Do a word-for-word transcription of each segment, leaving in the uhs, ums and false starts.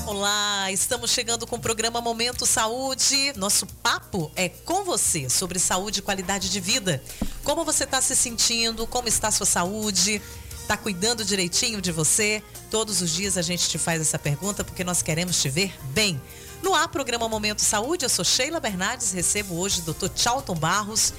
Olá, estamos chegando com o programa Momento Saúde. Nosso papo é com você sobre saúde e qualidade de vida. Como você está se sentindo? Como está a sua saúde? Está cuidando direitinho de você? Todos os dias a gente te faz essa pergunta porque nós queremos te ver bem. No ar, programa Momento Saúde, eu sou Sheila Bernardes, recebo hoje o doutor Tchalton Barros,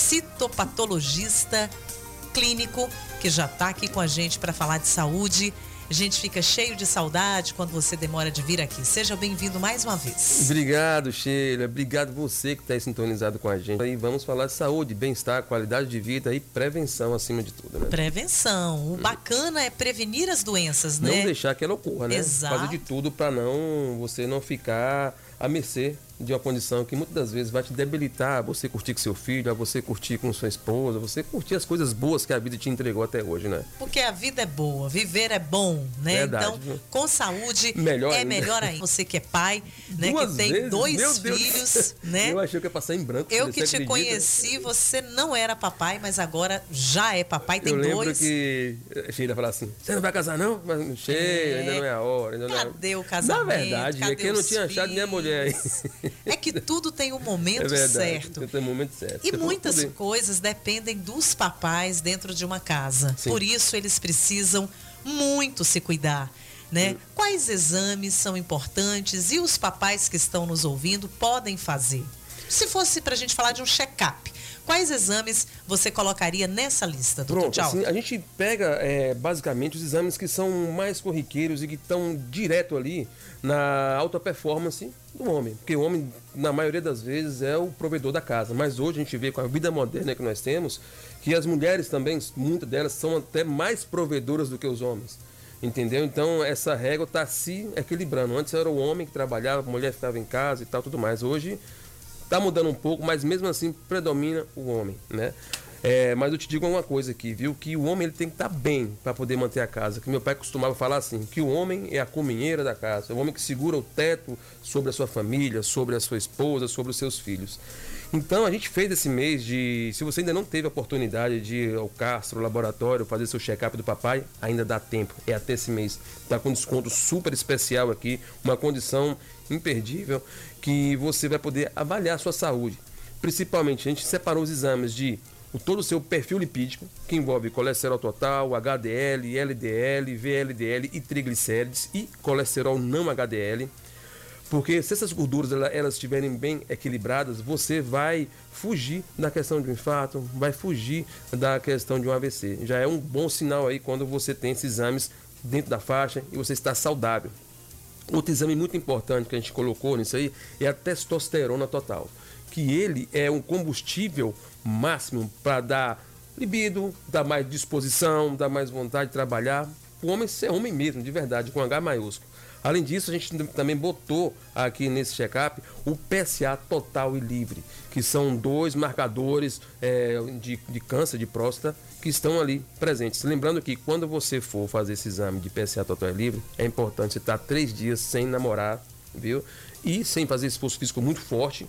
citopatologista clínico, que já está aqui com a gente para falar de saúde. A gente fica cheio de saudade quando você demora de vir aqui. Seja bem-vindo mais uma vez. Obrigado, Sheila. Obrigado você que está aí sintonizado com a gente. Aí vamos falar de saúde, bem-estar, qualidade de vida e prevenção acima de tudo, né? Prevenção. O bacana é prevenir as doenças, né? Não deixar que ela ocorra, né? Exato. Fazer de tudo para não você não ficar à mercê de uma condição que muitas das vezes vai te debilitar a você curtir com seu filho, a você curtir com sua esposa, você curtir as coisas boas que a vida te entregou até hoje, né? Porque a vida é boa, viver é bom, né? Verdade, então, viu? Com saúde melhor é ainda. melhor ainda. Você que é pai, né? Duas que tem vezes? dois Meu Deus. filhos, né? Eu achei que ia passar em branco. Eu você que te acredita? conheci, você não era papai, mas agora já é papai, tem Eu lembro dois. que Sheila falava assim, você não vai casar não? Mas Sheila, É. ainda não é a hora. Ainda não é... Cadê o casamento? Na verdade, Cadê é que eu não os tinha achado minha mulher aí. É que tudo tem o momento É verdade, certo. tem o momento certo. E Você muitas falou tudo coisas dependem dos papais dentro de uma casa. Sim. Por isso eles precisam muito se cuidar, né? Sim. Quais exames são importantes e os papais que estão nos ouvindo podem fazer? Se fosse pra gente falar de um check-up, quais exames você colocaria nessa lista, doutor Pronto, Tchalton? assim, a gente pega é, basicamente os exames que são mais corriqueiros e que estão direto ali na alta performance do homem. Porque o homem, na maioria das vezes, é o provedor da casa. Mas hoje a gente vê com a vida moderna que nós temos, que as mulheres também, muitas delas, são até mais provedoras do que os homens. Entendeu? Então essa régua está se equilibrando. Antes era o homem que trabalhava, a mulher ficava em casa e tal, tudo mais. Hoje está mudando um pouco, mas mesmo assim predomina o homem, né? É, mas eu te digo uma coisa aqui, viu? Que o homem ele tem que estar bem para poder manter a casa. Que meu pai costumava falar assim, que o homem é a cominheira da casa. É o homem que segura o teto sobre a sua família, sobre a sua esposa, sobre os seus filhos. Então a gente fez esse mês de... Se você ainda não teve a oportunidade de ir ao Castro, ao laboratório, fazer seu check-up do papai, ainda dá tempo. É até esse mês. Está com desconto super especial aqui, uma condição imperdível, que você vai poder avaliar a sua saúde. Principalmente, a gente separou os exames de o todo o seu perfil lipídico, que envolve colesterol total, H D L, L D L, V L D L e triglicérides e colesterol não H D L. Porque se essas gorduras elas, elas estiverem bem equilibradas, você vai fugir da questão de um infarto, vai fugir da questão de um A V C. Já é um bom sinal aí quando você tem esses exames dentro da faixa e você está saudável. Outro exame muito importante que a gente colocou nisso aí é a testosterona total, que ele é um combustível máximo para dar libido, dar mais disposição, dar mais vontade de trabalhar. O homem ser homem mesmo, de verdade, com H maiúsculo. Além disso, a gente também botou aqui nesse check-up o P S A total e livre, que são dois marcadores é, de, de câncer de próstata que estão ali presentes. Lembrando que quando você for fazer esse exame de P S A total e livre, é importante você estar três dias sem namorar, viu? E sem fazer esforço físico muito forte.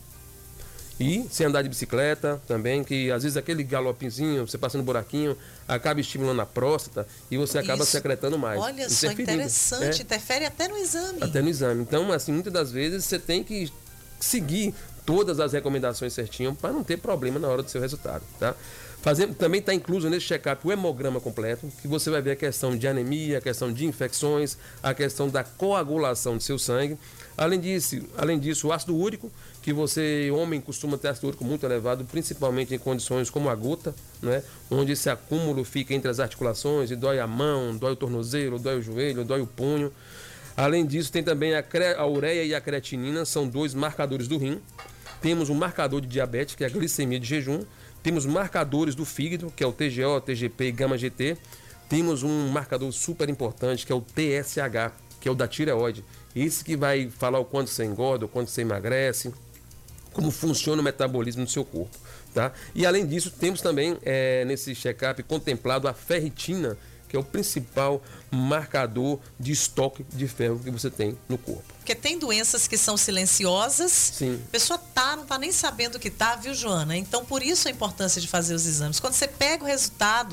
E sem andar de bicicleta também, que às vezes aquele galopinzinho, você passando buraquinho, acaba estimulando a próstata e você acaba Isso. secretando mais. Olha só, interessante, É. interfere até no exame. Até no exame. Então, assim, muitas das vezes você tem que seguir todas as recomendações certinho para não ter problema na hora do seu resultado, tá? Fazer, também está incluso nesse check-up o hemograma completo, que você vai ver a questão de anemia, a questão de infecções, a questão da coagulação do seu sangue. Além disso, além disso, o ácido úrico, que você, homem, costuma ter ácido úrico muito elevado, principalmente em condições como a gota, né? Onde esse acúmulo fica entre as articulações e dói a mão, dói o tornozelo, dói o joelho, dói o punho. Além disso, tem também a, cre... a ureia e a creatinina, são dois marcadores do rim. Temos um marcador de diabetes, que é a glicemia de jejum. Temos marcadores do fígado, que é o T G O, T G P e gama G T. Temos um marcador super importante, que é o T S H, que é o da tireoide. Esse que vai falar o quanto você engorda, o quanto você emagrece, como funciona o metabolismo do seu corpo, tá? E além disso, temos também é, nesse check-up contemplado a ferritina, que é o principal marcador de estoque de ferro que você tem no corpo. Porque tem doenças que são silenciosas. Sim. A pessoa tá, não tá nem sabendo o que tá, viu, Joana? Então, por isso a importância de fazer os exames. Quando você pega o resultado,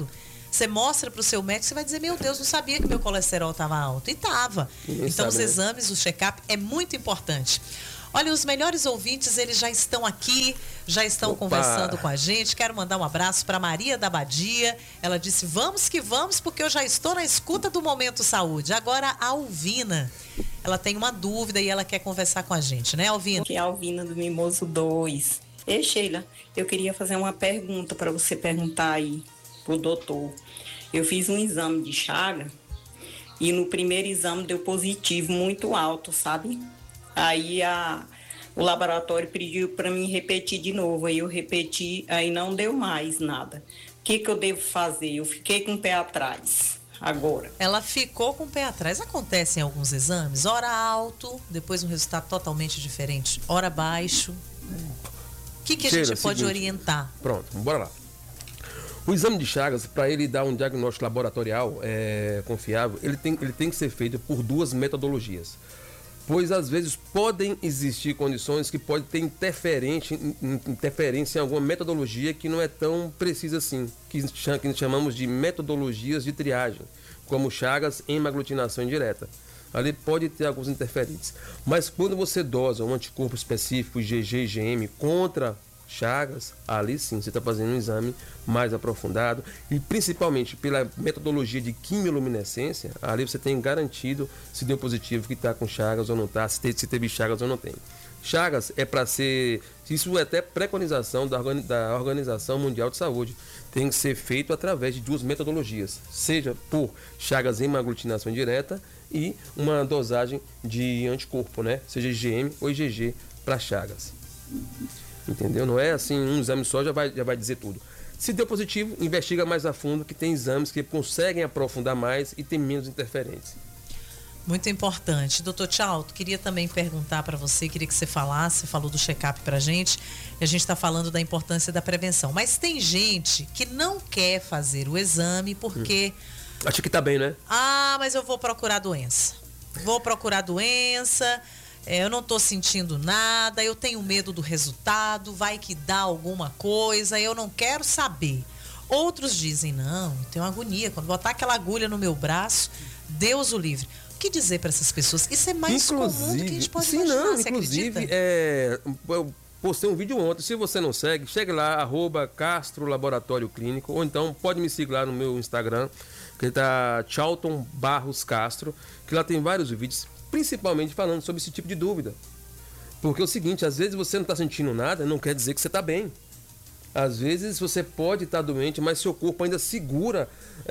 Você mostra para o seu médico, você vai dizer, meu Deus, não sabia que meu colesterol estava alto. E estava. Então, sabe, os né? exames, o check-up é muito importante. Olha, os melhores ouvintes, eles já estão aqui, já estão Opa. conversando com a gente. Quero mandar um abraço para Maria da Badia. Ela disse, vamos que vamos, porque eu já estou na escuta do Momento Saúde. Agora, a Alvina, ela tem uma dúvida e ela quer conversar com a gente, né, Alvina? Aqui é a Alvina do Mimoso dois. Ei, Sheila, eu queria fazer uma pergunta para você perguntar aí pro doutor. Eu fiz um exame de Chagas e no primeiro exame deu positivo muito alto, sabe? Aí a, o laboratório pediu para mim repetir de novo. Aí eu repeti, aí não deu mais nada. O que, que eu devo fazer? Eu fiquei com o pé atrás agora. Ela ficou com o pé atrás. Acontece em alguns exames, hora alto, depois um resultado totalmente diferente, hora baixo. O que, que a Sheila, gente pode seguinte, orientar? Pronto, bora lá. O exame de Chagas, para ele dar um diagnóstico laboratorial é, confiável, ele tem, ele tem que ser feito por duas metodologias. Pois às vezes podem existir condições que podem ter interferência, interferência em alguma metodologia que não é tão precisa assim, que, que chamamos de metodologias de triagem, como Chagas em aglutinação indireta. Ali pode ter alguns interferentes. Mas quando você dosa um anticorpo específico, I G G, I G M, contra Chagas, ali sim você está fazendo um exame mais aprofundado e principalmente pela metodologia de quimioluminescência, ali você tem garantido se deu positivo que está com Chagas ou não está, se, te, se teve Chagas ou não tem. Chagas é para ser, isso é até preconização da, organi, da Organização Mundial de Saúde, tem que ser feito através de duas metodologias, seja por Chagas em aglutinação direta e uma dosagem de anticorpo, né? Seja I G M ou I G G para Chagas. Entendeu? Não é assim, um exame só já vai, já vai dizer tudo. Se deu positivo, investiga mais a fundo, que tem exames que conseguem aprofundar mais e tem menos interferências. Muito importante. Doutor Tchalto, queria também perguntar para você, queria que você falasse, falou do check-up pra gente, e a gente está falando da importância da prevenção. Mas tem gente que não quer fazer o exame porque... Hum. Acha que tá bem, né? Ah, mas eu vou procurar doença. Vou procurar doença... É, eu não estou sentindo nada, eu tenho medo do resultado, vai que dá alguma coisa, eu não quero saber. Outros dizem, não, eu tenho agonia, quando botar aquela agulha no meu braço, Deus o livre. O que dizer para essas pessoas? Isso é mais inclusive, comum do que a gente pode sim, imaginar, não, você inclusive, acredita? É, eu postei um vídeo ontem, se você não segue, chegue lá, arroba Castro Laboratório Clínico, ou então pode me seguir lá no meu Instagram, que tá Charlton Barros Castro, que lá tem vários vídeos, principalmente falando sobre esse tipo de dúvida. Porque é o seguinte, às vezes você não está sentindo nada, não quer dizer que você está bem. Às vezes você pode estar doente, mas seu corpo ainda segura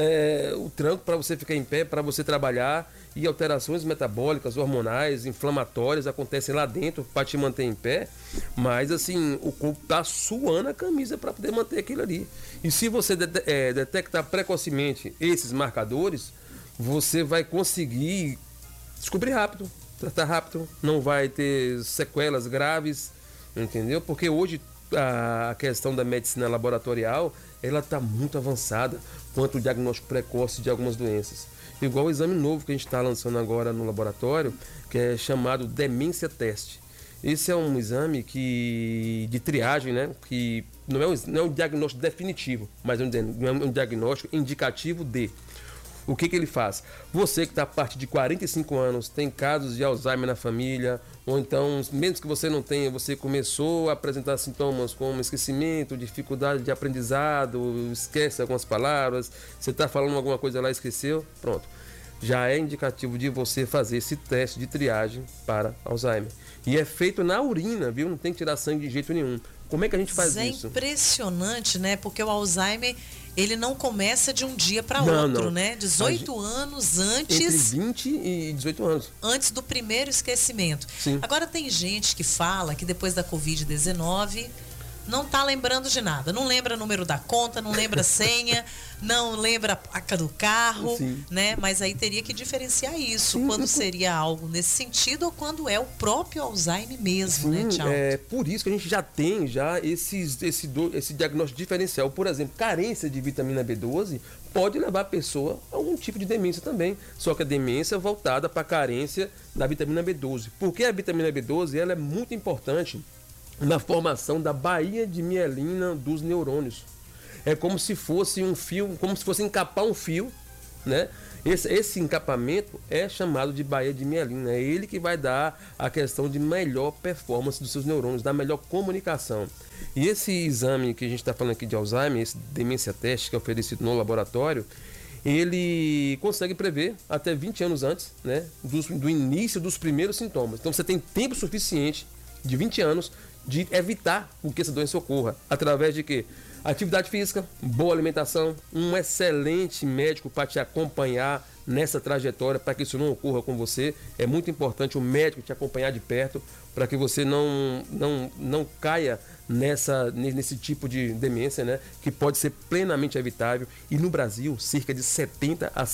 é, o tranco para você ficar em pé, para você trabalhar, e alterações metabólicas, hormonais, inflamatórias acontecem lá dentro para te manter em pé, mas assim, o corpo está suando a camisa para poder manter aquilo ali. E se você de- é, detectar precocemente esses marcadores, você vai conseguir descobrir rápido, tratar rápido, não vai ter sequelas graves, entendeu? Porque hoje a questão da medicina laboratorial, ela está muito avançada quanto ao diagnóstico precoce de algumas doenças. Igual o exame novo que a gente está lançando agora no laboratório, que é chamado Demência Teste. Esse é um exame que, de triagem, né? Que não é, um, não é um diagnóstico definitivo, mas é um, é um diagnóstico indicativo de... O que, que ele faz? Você que está a partir de quarenta e cinco anos, tem casos de Alzheimer na família, ou então, mesmo que você não tenha, você começou a apresentar sintomas como esquecimento, dificuldade de aprendizado, esquece algumas palavras, você está falando alguma coisa lá e esqueceu, pronto. Já é indicativo de você fazer esse teste de triagem para Alzheimer. E é feito na urina, viu? Não tem que tirar sangue de jeito nenhum. Como é que a gente faz é isso? É impressionante, né? Porque o Alzheimer, ele não começa de um dia para Não, outro, não. né? dezoito anos antes... Entre vinte e dezoito anos. Antes do primeiro esquecimento. Sim. Agora tem gente que fala que depois da covid dezenove não tá lembrando de nada. Não lembra o número da conta, não lembra a senha, não lembra a placa do carro, Sim. né? Mas aí teria que diferenciar isso. Sim, quando sim. seria algo nesse sentido ou quando é o próprio Alzheimer mesmo, Sim, né, Tchau? é por isso que a gente já tem já esses, esse, do, esse diagnóstico diferencial. Por exemplo, carência de vitamina B doze pode levar a pessoa a algum tipo de demência também. Só que a demência é voltada para a carência da vitamina B doze. Porque a vitamina B doze ela é muito importante na formação da baía de mielina dos neurônios. é como se fosse um fio, como se fosse encapar um fio, né? Esse, esse encapamento é chamado de baía de mielina. É ele que vai dar a questão de melhor performance dos seus neurônios, da melhor comunicação. E esse exame que a gente está falando aqui de Alzheimer, esse demência teste que é oferecido no laboratório, ele consegue prever até vinte anos antes, né, do, do início dos primeiros sintomas. Então você tem tempo suficiente de vinte anos de evitar que essa doença ocorra. Através de quê? Atividade física, boa alimentação, um excelente médico para te acompanhar nessa trajetória, para que isso não ocorra com você. É muito importante o médico te acompanhar de perto, para que você não, não, não caia nessa, nesse tipo de demência, né, que pode ser plenamente evitável. E no Brasil, cerca de setenta a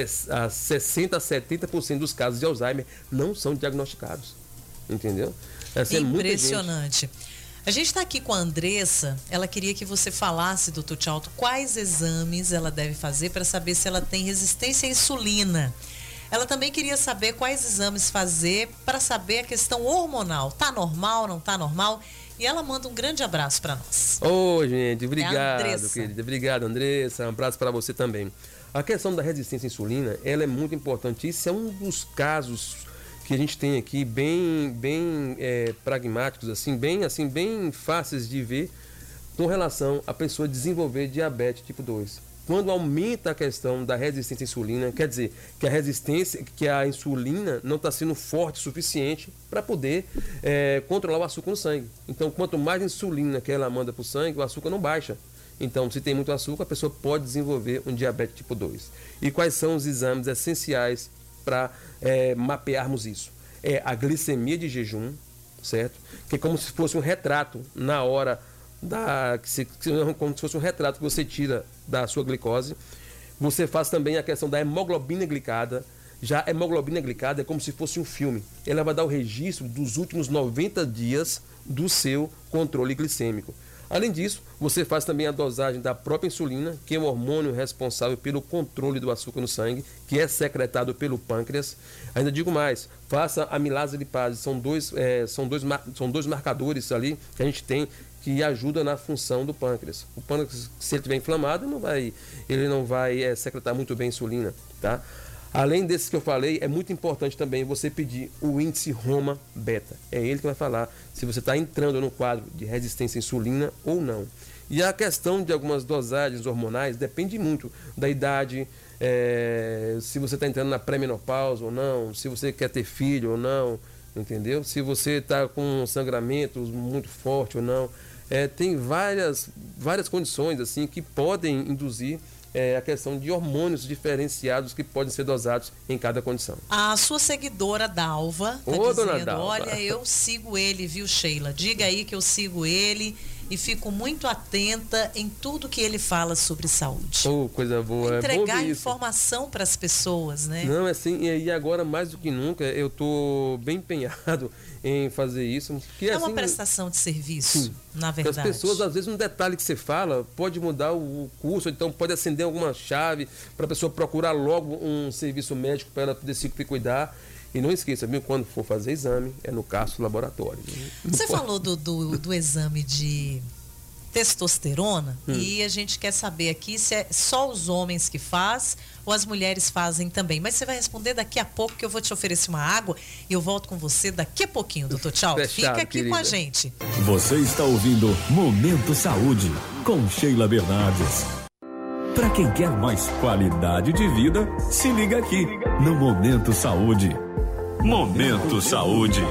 sessenta a setenta por cento dos casos de Alzheimer não são diagnosticados. Entendeu? Essa Impressionante. É muita gente. A gente está aqui com a Andressa, ela queria que você falasse, doutor Tchalto, quais exames ela deve fazer para saber se ela tem resistência à insulina. Ela também queria saber quais exames fazer para saber a questão hormonal. Tá normal, não tá normal? E ela manda um grande abraço para nós. Ô, oh, gente, obrigado, é querida. Obrigado, Andressa. Um abraço para você também. A questão da resistência à insulina, ela é muito importante. Isso é um dos casos que a gente tem aqui bem, bem é, pragmáticos, assim, bem, assim, bem fáceis de ver com relação à pessoa desenvolver diabetes tipo dois. Quando aumenta a questão da resistência à insulina, quer dizer que a resistência, que a insulina não está sendo forte o suficiente para poder é, controlar o açúcar no sangue. Então, quanto mais insulina que ela manda para o sangue, o açúcar não baixa. Então, se tem muito açúcar, a pessoa pode desenvolver um diabetes tipo dois. E quais são os exames essenciais para é, mapearmos isso? É a glicemia de jejum, certo? Que é como se fosse um retrato na hora da... Que se, como se fosse um retrato que você tira da sua glicose. Você faz também a questão da hemoglobina glicada. Já a hemoglobina glicada é como se fosse um filme. Ela vai dar o registro dos últimos noventa dias do seu controle glicêmico. Além disso, você faz também a dosagem da própria insulina, que é o hormônio responsável pelo controle do açúcar no sangue, que é secretado pelo pâncreas. Ainda digo mais, faça a amilase lipase. São dois, é, são dois, são dois marcadores ali que a gente tem que ajudam na função do pâncreas. O pâncreas, se ele estiver inflamado, não vai, ele não vai é, secretar muito bem a insulina, tá? Além desses que eu falei, é muito importante também você pedir o índice Roma Beta. É ele que vai falar se você está entrando no quadro de resistência à insulina ou não. E a questão de algumas dosagens hormonais depende muito da idade, é, se você está entrando na pré-menopausa ou não, se você quer ter filho ou não, entendeu? Se você está com sangramentos muito forte ou não. É, tem várias, várias condições assim que podem induzir É a questão de hormônios diferenciados que podem ser dosados em cada condição. A sua seguidora Dalva está Ô, dona dizendo, Dalva, olha, eu sigo ele, viu, Sheila? Diga aí que eu sigo ele e fico muito atenta em tudo que ele fala sobre saúde. Oh, coisa boa. Entregar é bom informação para as pessoas, né? Não, é assim, e agora mais do que nunca eu estou bem empenhado em fazer isso. Que, é assim, uma prestação de serviço, sim, na verdade. As pessoas, às vezes, um detalhe que você fala pode mudar o curso, então pode acender alguma chave para a pessoa procurar logo um serviço médico para ela poder se cuidar. E não esqueça, viu, quando for fazer exame, é no caso laboratório. Não Você pode... falou do, do, do exame de testosterona hum. e a gente quer saber aqui se é só os homens que faz ou as mulheres fazem também. Mas você vai responder daqui a pouco, que eu vou te oferecer uma água e eu volto com você daqui a pouquinho, doutor Tchalto. Fica aqui querida. Com a gente. Você está ouvindo Momento Saúde com Sheila Bernardes. Para quem quer mais qualidade de vida, se liga aqui no Momento Saúde. Momento Saúde.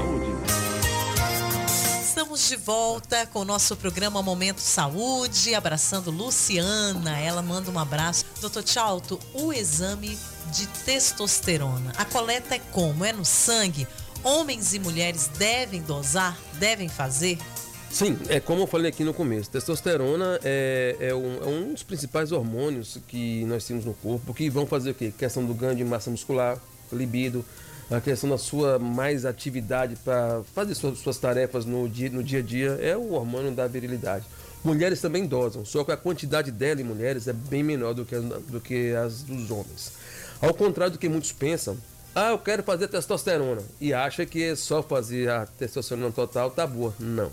Estamos de volta com o nosso programa Momento Saúde, abraçando Luciana. Ela manda um abraço. doutor Tchalto, o exame de testosterona, a coleta é como? É no sangue? Homens e mulheres devem dosar? Devem fazer? Sim, é como eu falei aqui no começo, testosterona é, é, um, é um dos principais hormônios que nós temos no corpo, que vão fazer o quê? Questão do ganho de massa muscular, libido, a questão da sua mais atividade para fazer suas, suas tarefas no dia, no dia a dia, é o hormônio da virilidade. Mulheres também dosam, só que a quantidade dela em mulheres é bem menor do que, do que as dos homens. Ao contrário do que muitos pensam, ah, eu quero fazer testosterona, e acha que é só fazer a testosterona total, tá boa. Não.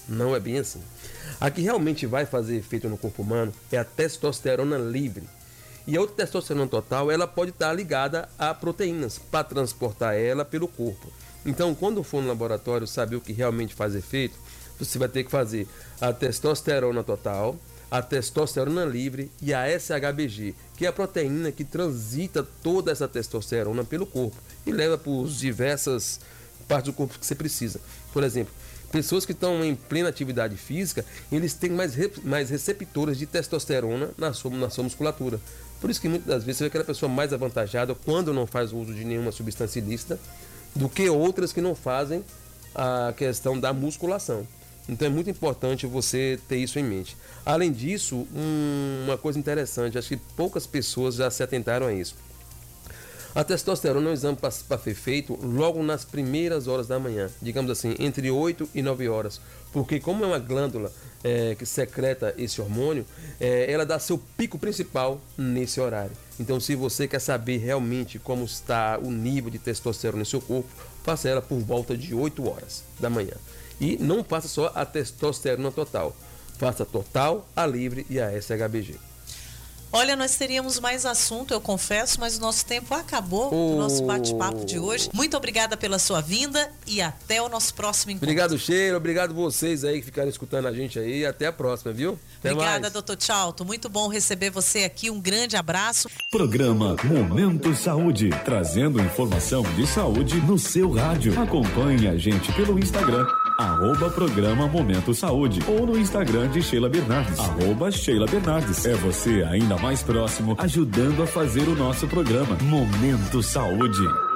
Não é bem assim. A que realmente vai fazer efeito no corpo humano é a testosterona livre. E a outra testosterona total, ela pode estar ligada a proteínas para transportar ela pelo corpo. Então, quando for no laboratório saber o que realmente faz efeito, você vai ter que fazer a testosterona total, a testosterona livre e a S H B G, que é a proteína que transita toda essa testosterona pelo corpo e leva para as diversas partes do corpo que você precisa. Por exemplo, pessoas que estão em plena atividade física, eles têm mais, re, mais receptores de testosterona na sua, na sua musculatura. Por isso que muitas das vezes você vê aquela pessoa mais avantajada quando não faz uso de nenhuma substância ilícita do que outras que não fazem a questão da musculação. Então é muito importante você ter isso em mente. Além disso, um, uma coisa interessante, acho que poucas pessoas já se atentaram a isso. A testosterona é um exame para ser feito logo nas primeiras horas da manhã, digamos assim, entre oito e nove horas. Porque como é uma glândula é, que secreta esse hormônio, é, ela dá seu pico principal nesse horário. Então, se você quer saber realmente como está o nível de testosterona no seu corpo, faça ela por volta de oito horas da manhã. E não faça só a testosterona total, faça a total, a livre e a S H B G. Olha, nós teríamos mais assunto, eu confesso, mas o nosso tempo acabou oh. do nosso bate-papo de hoje. Muito obrigada pela sua vinda e até o nosso próximo encontro. Obrigado, Sheila. Obrigado vocês aí que ficaram escutando a gente aí. Até a próxima, viu? Até Obrigada, mais. doutor Tchalto. Muito bom receber você aqui. Um grande abraço. Programa Momento Saúde, trazendo informação de saúde no seu rádio. Acompanhe a gente pelo Instagram, arroba Programa Momento Saúde, ou no Instagram de Sheila Bernardes, arroba Sheila Bernardes. É você ainda mais próximo, ajudando a fazer o nosso programa Momento Saúde.